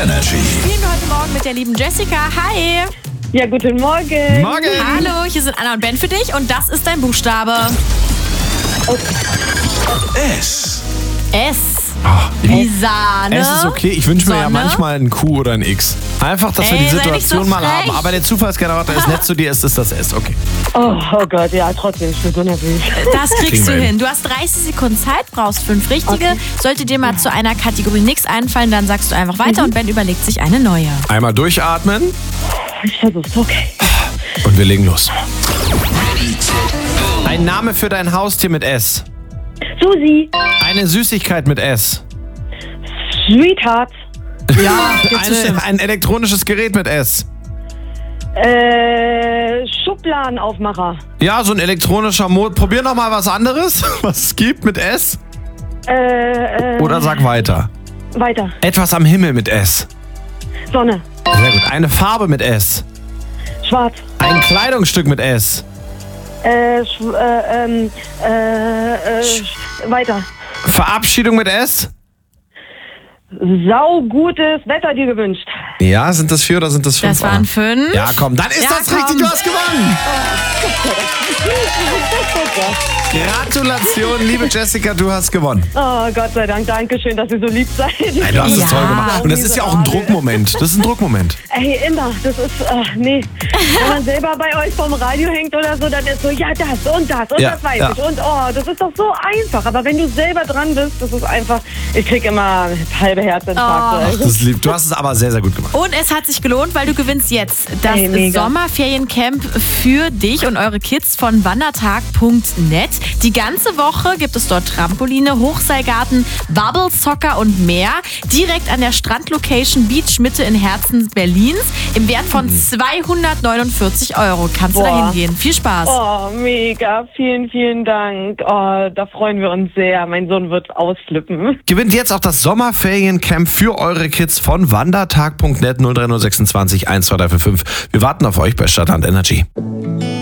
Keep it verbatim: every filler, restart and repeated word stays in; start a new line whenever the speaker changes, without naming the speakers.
Energy.
Spielen wir heute Morgen mit der lieben Jessica. Hi.
Ja, guten Morgen.
Morgen.
Hallo, hier sind Anna und Ben für dich und das ist dein Buchstabe.
S.
S.
Oh,
Wie Sahne.
es ist okay, ich wünsche mir ja
Sonne.
manchmal ein Q oder ein X. Einfach, dass wir
Ey,
die
sei nicht
Situation
so
mal
frech.
haben. Aber der Zufallsgenerator ist nett zu dir, ist es das S, okay.
Oh, oh Gott, ja, trotzdem, ich bin so nervös.
Das kriegst
Kriegen
du
wir hin.
hin. Du hast dreißig Sekunden Zeit, brauchst fünf richtige.
Okay.
Sollte dir mal zu einer Kategorie nichts einfallen, dann sagst du einfach weiter und Ben überlegt sich eine neue.
Einmal durchatmen
Ich versuch's, okay.
und wir legen los. Ein Name für dein Haustier mit S.
Susi,
Eine Süßigkeit mit S.
Sweetheart,
Ja, eine, ein elektronisches Gerät mit S.
äh, Schubladenaufmacher,
Ja, so ein elektronischer Mod. Probier noch mal was anderes, was es gibt mit S.
äh, äh,
Oder sag weiter.
weiter,
Etwas am Himmel mit S.
Sonne,
Sehr gut. Eine Farbe mit S.
schwarz,
Ein Kleidungsstück mit S.
äh, sch- äh, ähm, äh, äh, sch- weiter.
Verabschiedung mit S.
Saugutes Wetter dir gewünscht.
Ja, sind das vier oder sind das fünf?
Das waren fünf.
Ja, komm, dann ist
Ja,
das
komm.
richtig, du hast gewonnen. Gratulation, liebe Jessica, du hast gewonnen.
Oh Gott sei Dank, danke schön, dass ihr so lieb seid.
Nein, du hast es
Ja.
toll gemacht. Und das ist ja auch ein Druckmoment. Das ist ein Druckmoment.
Ey, immer, das ist, äh, nee. Wenn man selber bei euch vom Radio hängt oder so, dann ist so, ja, das und das und
Ja,
das weiß
ja.
ich. Und oh, das ist doch so einfach. Aber wenn du selber dran bist, das ist einfach, ich krieg immer halbe Herzinfarkte.
Oh.
Das ist lieb. Du hast es aber sehr, sehr gut gemacht.
Und es hat sich gelohnt, weil du gewinnst jetzt das
Ey, mega.
Sommerferiencamp für dich und eure Kids von wandertag punkt net. Die ganze Woche gibt es dort Trampoline, Hochseilgarten, Bubble Soccer und mehr. Direkt an der Strandlocation Beach Mitte in Herzen Berlins im Wert von zweihundertneunundvierzig Euro. Kannst du da
Boah.
hingehen. Viel Spaß.
Oh, mega. Vielen, vielen Dank. Oh, da freuen wir uns sehr. Mein Sohn wird ausflippen.
Gewinnt jetzt auch das Sommerferiencamp für eure Kids von wandertag punkt net null drei null zwei sechs eins zwei drei vier fünf. Wir warten auf euch bei Stadtland Energy.